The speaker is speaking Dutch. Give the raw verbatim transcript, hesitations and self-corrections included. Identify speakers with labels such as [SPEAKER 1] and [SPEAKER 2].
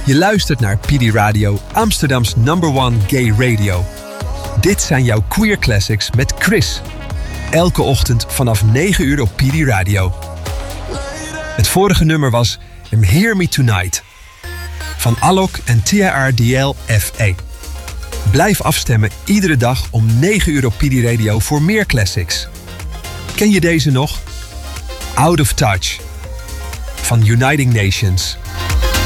[SPEAKER 1] Je luistert naar P D Radio, Amsterdam's number one gay radio. Dit zijn jouw Queer Classics met Chris. Elke ochtend vanaf negen uur op P D Radio. Het vorige nummer was Hear Me Tonight van Alok en T R D L F A. Blijf afstemmen iedere dag om negen uur op P D Radio voor meer classics. Ken je deze nog? Out of Touch van Uniting Nations.